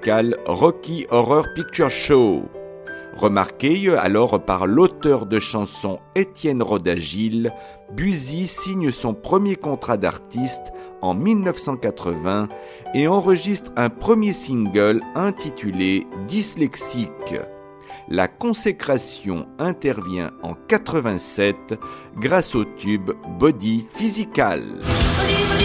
musical Rocky Horror Picture Show. Remarqué alors par l'auteur de chansons Étienne Roda-Gil, Buzy signe son premier contrat d'artiste en 1980 et enregistre un premier single intitulé Dyslexique. La consécration intervient en 87 grâce au tube Body Physical.